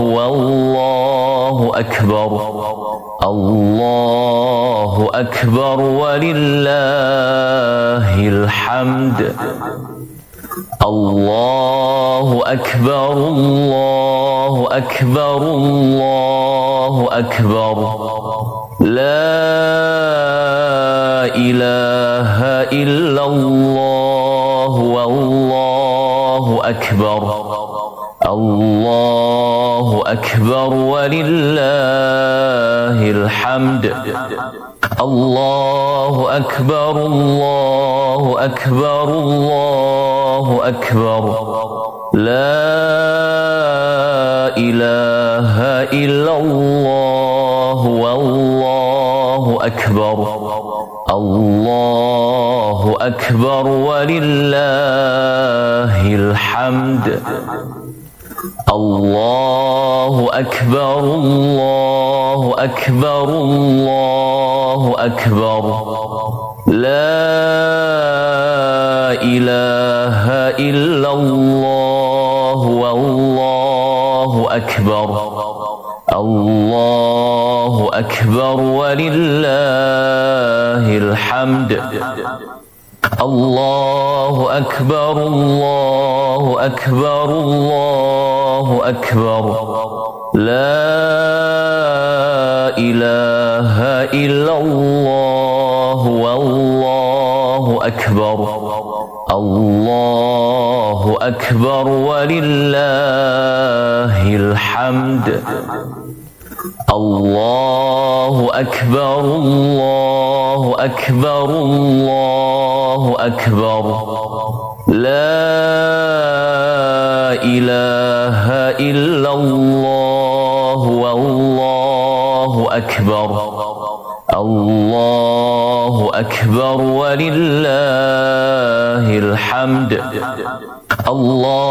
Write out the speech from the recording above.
والله أكبر. الله أكبر ولله الحمد. الله أكبر الله أكبر الله أكبر. لا إله إلا الله والله أكبر. الله أكبر ولله الحمد. الله أكبر الله أكبر الله أكبر. لا إله إلا الله والله أكبر. الله أكبر ولله الحمد. الله أكبر الله أكبر الله أكبر. لا إله إلا الله والله أكبر. الله أكبر ولله الحمد. الله أكبر الله أكبر الله أكبر. لا إله إلا الله والله أكبر. الله أكبر ولله الحمد. الله أكبر الله أكبر الله أكبر. لا إله إلا الله والله أكبر. الله أكبر ولله الحمد. الله